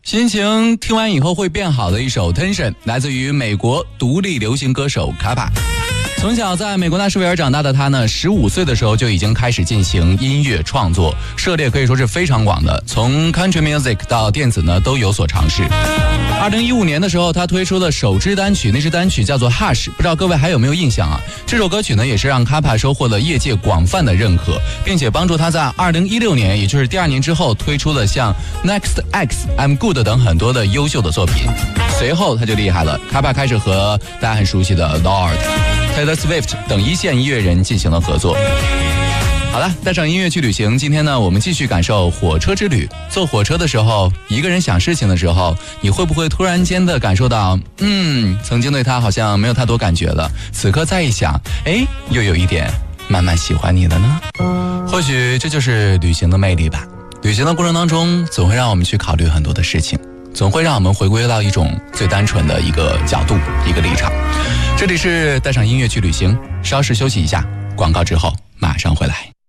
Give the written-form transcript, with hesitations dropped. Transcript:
心情听完以后会变好的一首 Tension 来自于美国独立流行歌手 Kappa。 从小在美国纳什维尔长大的他呢，15岁的时候就已经开始进行音乐创作，涉猎可以说是非常广的，从 country music 到电子呢都有所尝试。2015年的时候，他推出了首支单曲，那支单曲叫做 Hush， 不知道各位还有没有印象啊？这首歌曲呢也是让 Kappa 收获了业界广泛的认可，并且帮助他在2016年，也就是第2年之后推出了像 Next X、I'm Good 等很多的优秀的作品。随后他就厉害了， Kappa 开始和大家很熟悉的 Lorde、Taylor Swift 等一线音乐人进行了合作。好了，带上音乐去旅行，今天呢我们继续感受火车之旅。坐火车的时候，一个人想事情的时候，你会不会突然间的感受到曾经对他好像没有太多感觉了，此刻再一想，又有一点慢慢喜欢你了呢？或许这就是旅行的魅力吧。旅行的过程当中，总会让我们去考虑很多的事情，总会让我们回归到一种最单纯的一个角度，一个立场。这里是带上音乐去旅行，稍事休息一下，广告之后马上回来。